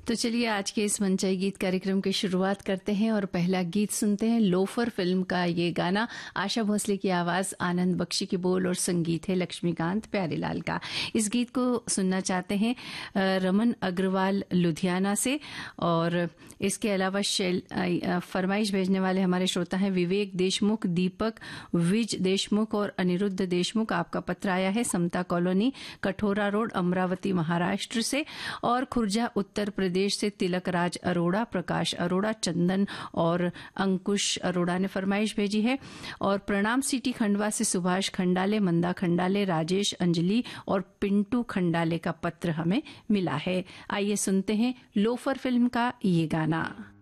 तो चलिए आज के इस मंचाई गीत कार्यक्रम की शुरुआत करते हैं और पहला गीत सुनते हैं। लोफर फिल्म का ये गाना, आशा भोसले की आवाज, आनंद बख्शी की बोल और संगीत है लक्ष्मीकांत प्यारेलाल का। इस गीत को सुनना चाहते हैं रमन अग्रवाल लुधियाना से, और इसके अलावा फरमाइश भेजने वाले हमारे श्रोता हैं विवेक देशमुख, दीपक विज देशमुख और अनिरुद्ध देशमुख। आपका पत्र आया है समता कॉलोनी, कठोरा रोड, अमरावती महाराष्ट्र से, और खुर्जा उत्तर प्रदेश से तिलक राज अरोड़ा, प्रकाश अरोड़ा, चंदन और अंकुश अरोड़ा ने फरमाइश भेजी है। और प्रणाम सिटी खंडवा से सुभाष खंडाले, मंदा खंडाले, राजेश, अंजलि और पिंटू खंडाले का पत्र हमें मिला है। आइए सुनते हैं लोफर फिल्म का ये गाना।